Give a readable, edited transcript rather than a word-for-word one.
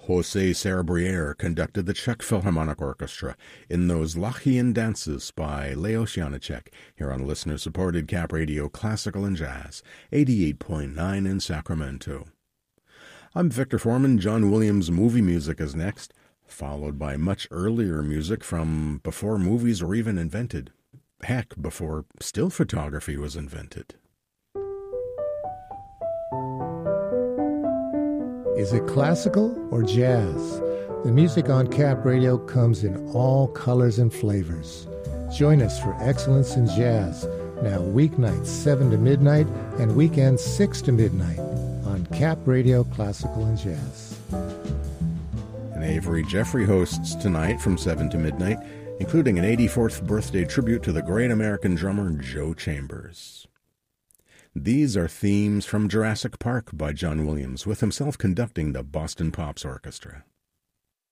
José Cerebriere conducted the Czech Philharmonic Orchestra in those Lachian dances by Leos Janáček, here on listener-supported Cap Radio Classical and Jazz, 88.9 in Sacramento. I'm Victor Foreman. John Williams' movie music is next, followed by much earlier music from before movies were even invented. Heck, before still photography was invented. Is it classical or jazz? The music on Cap Radio comes in all colors and flavors. Join us for Excellence in Jazz, now weeknights 7 to midnight and weekends 6 to midnight on Cap Radio Classical and Jazz. And Avery Jeffrey hosts tonight from 7 to midnight, including an 84th birthday tribute to the great American drummer Joe Chambers. These are themes from Jurassic Park by John Williams, with himself conducting the Boston Pops Orchestra.